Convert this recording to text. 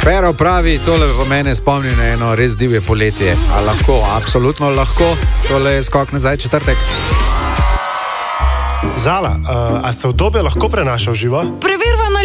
Pero pravi, tole v mene spomni na eno res divje poletje. A lahko, absolutno lahko. Tole je skok nazaj četrtek. Zala, a se obdobje lahko prenaša v živo?